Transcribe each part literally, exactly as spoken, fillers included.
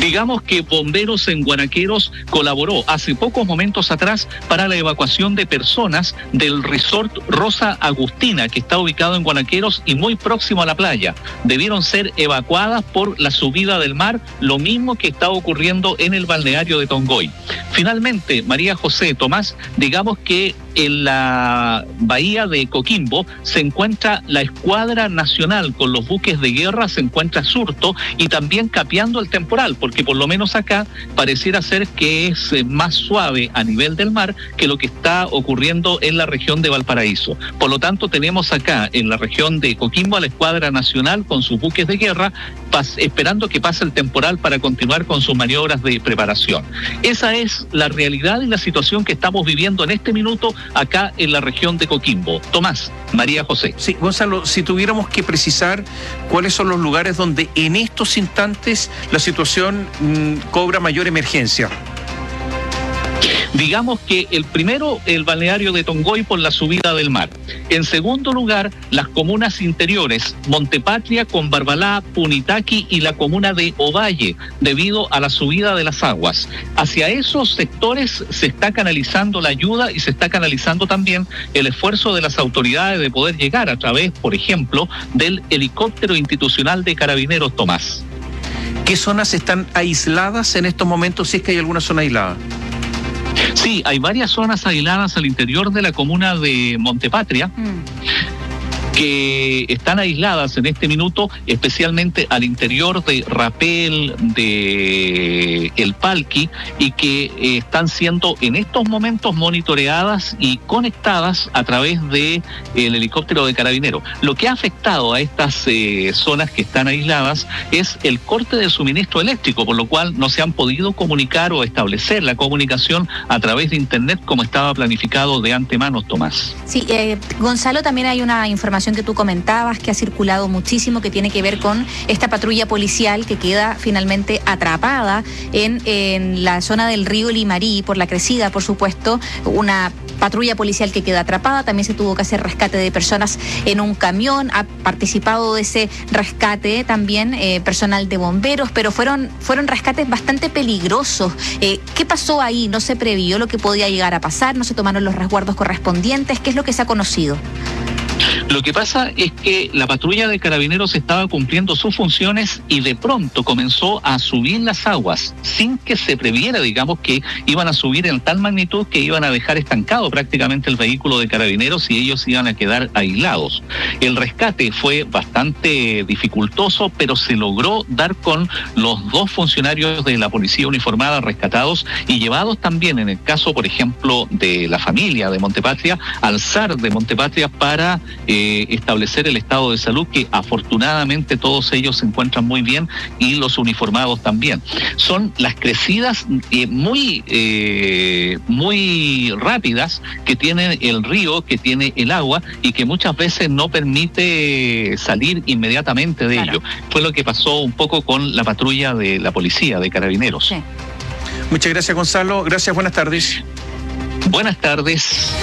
Digamos que Bomberos en Guanaqueros colaboró hace pocos momentos atrás para la evacuación de personas del resort Rosa Agustina, que está ubicado en Guanaqueros y muy próximo a la playa. Debieron ser evacuadas por la subida del mar, lo mismo que está ocurriendo en el balneario de Tongoy. Finalmente, María José Tomás, digamos que en la bahía de Coquimbo se encuentra la Escuadra Nacional con los buques de guerra, se encuentra Surto y también capeando el temporal, porque por lo menos acá pareciera ser que es más suave a nivel del mar que lo que está ocurriendo en la región de Valparaíso. Por lo tanto, tenemos acá en la región de Coquimbo a la Escuadra Nacional con sus buques de guerra pas- esperando que pase el temporal para continuar con sus maniobras de preparación. Esa es la realidad y la situación que estamos viviendo en este minuto acá en la región de Coquimbo. Tomás, María José. Sí, Gonzalo, si tuviéramos que precisar cuáles son los lugares donde en estos instantes la situación mmm, cobra mayor emergencia. Digamos que el primero, el balneario de Tongoy por la subida del mar. En segundo lugar, las comunas interiores, Montepatria con Barbalá, Punitaqui y la comuna de Ovalle, debido a la subida de las aguas. Hacia esos sectores se está canalizando la ayuda y se está canalizando también el esfuerzo de las autoridades de poder llegar a través, por ejemplo, del helicóptero institucional de Carabineros, Tomás. ¿Qué zonas están aisladas en estos momentos, si es que hay alguna zona aislada? Sí, hay varias zonas aisladas al interior de la comuna de Montepatria, mm. que están aisladas en este minuto, especialmente al interior de Rapel, de El Palqui, y que eh, están siendo en estos momentos monitoreadas y conectadas a través de el helicóptero de Carabineros. Lo que ha afectado a estas eh, zonas que están aisladas es el corte de suministro eléctrico, por lo cual no se han podido comunicar o establecer la comunicación a través de internet como estaba planificado de antemano, Tomás. Sí, eh, Gonzalo, también hay una información que tú comentabas que ha circulado muchísimo, que tiene que ver con esta patrulla policial que queda finalmente atrapada en, en la zona del río Limarí, por la crecida, por supuesto, una patrulla policial que queda atrapada. También se tuvo que hacer rescate de personas en un camión, ha participado de ese rescate también eh, personal de bomberos, pero fueron, fueron rescates bastante peligrosos. Eh, ¿Qué pasó ahí? ¿No se previó lo que podía llegar a pasar? ¿No se tomaron los resguardos correspondientes? ¿Qué es lo que se ha conocido? Lo que pasa es que la patrulla de Carabineros estaba cumpliendo sus funciones y de pronto comenzó a subir las aguas sin que se previera, digamos, que iban a subir en tal magnitud que iban a dejar estancado prácticamente el vehículo de Carabineros y ellos iban a quedar aislados. El rescate fue bastante dificultoso, pero se logró dar con los dos funcionarios de la policía uniformada rescatados y llevados también, en el caso, por ejemplo, de la familia de Montepatria, al S A R de Montepatria para Eh, establecer el estado de salud, que afortunadamente todos ellos se encuentran muy bien y los uniformados también. Son las crecidas eh, muy eh, muy rápidas que tiene el río, que tiene el agua y que muchas veces no permite salir inmediatamente de claro. ello. Fue lo que pasó un poco con la patrulla de la policía de Carabineros. Sí. Muchas gracias, Gonzalo. Gracias, buenas tardes. Buenas tardes.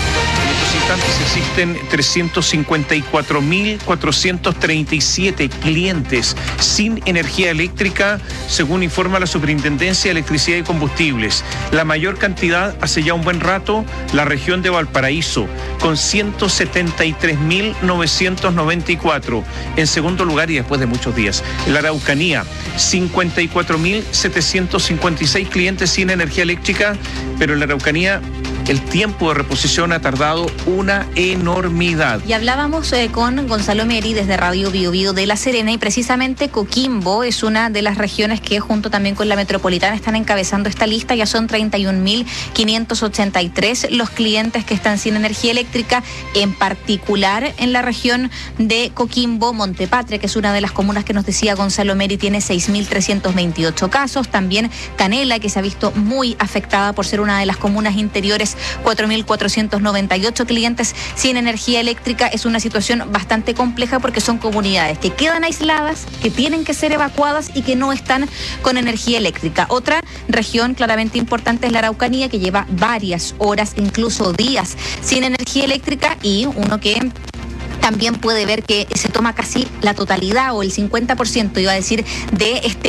Existen trescientos cincuenta y cuatro mil cuatrocientos treinta y siete clientes sin energía eléctrica, según informa la Superintendencia de Electricidad y Combustibles. La mayor cantidad hace ya un buen rato, la región de Valparaíso, con ciento setenta y tres mil novecientos noventa y cuatro. En segundo lugar, y después de muchos días, la Araucanía, cincuenta y cuatro mil setecientos cincuenta y seis clientes sin energía eléctrica, pero en la Araucanía el tiempo de reposición ha tardado una enormidad. Y hablábamos eh, con Gonzalo Meri desde Radio Bio Bio de La Serena, y precisamente Coquimbo es una de las regiones que junto también con la metropolitana están encabezando esta lista. Ya son treinta y un mil quinientos ochenta y tres los clientes que están sin energía eléctrica, en particular en la región de Coquimbo. Montepatria, que es una de las comunas que nos decía Gonzalo Meri, tiene seis mil trescientos veintiocho casos. También Canela, que se ha visto muy afectada por ser una de las comunas interiores, cuatro mil cuatrocientos noventa y ocho clientes sin energía eléctrica. Es una situación bastante compleja porque son comunidades que quedan aisladas, que tienen que ser evacuadas y que no están con energía eléctrica. Otra región claramente importante es la Araucanía, que lleva varias horas, incluso días, sin energía eléctrica, y uno que también puede ver que se toma casi la totalidad o el cincuenta por ciento, iba a decir, de este